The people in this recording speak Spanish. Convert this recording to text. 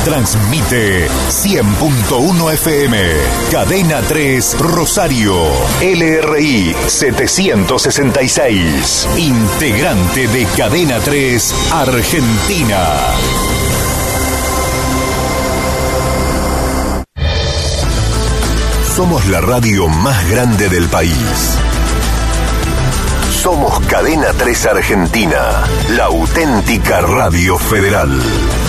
Transmite 100.1 FM. Cadena 3 Rosario. LRI 766. Integrante de Cadena 3 Argentina. Somos la radio más grande del país. Somos Cadena 3 Argentina, la auténtica radio federal.